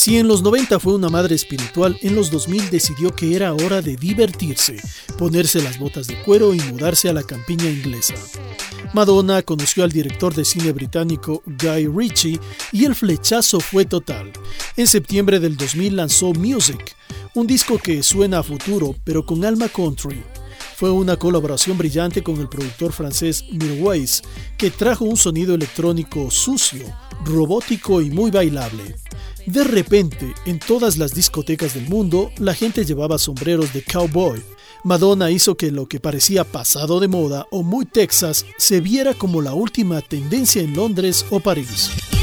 Si en los 90 fue una madre espiritual, en los 2000 decidió que era hora de divertirse, ponerse las botas de cuero y mudarse a la campiña inglesa. Madonna conoció al director de cine británico Guy Ritchie y el flechazo fue total. En septiembre del 2000 lanzó Music, un disco que suena a futuro pero con alma country. Fue una colaboración brillante con el productor francés Mirwais, que trajo un sonido electrónico sucio, robótico y muy bailable. De repente, en todas las discotecas del mundo, la gente llevaba sombreros de cowboy. Madonna hizo que lo que parecía pasado de moda o muy Texas se viera como la última tendencia en Londres o París.